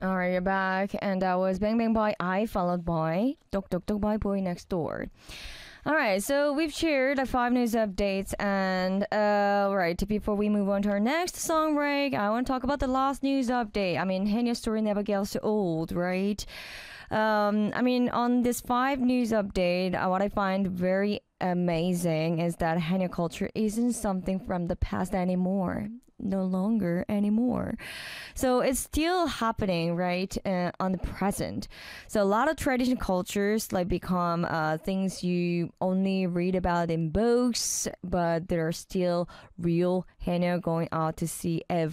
Alright, you're back, and that was Bang Bang by I, followed by Tuk Tuk Tuk by Boy Next Door. Alright, so we've shared like 5 news updates, and right, before we move on to our next song break, I want to talk about the last news update. I mean, Hanya's story never gets too old, right? I mean, on this 5 news update, what I find very amazing is that Hanya culture isn't something from the past anymore. No longer anymore. So it's still happening, right, on the present. So a lot of traditional cultures like become things you only read about in books, but there are still real Hanya going out to see every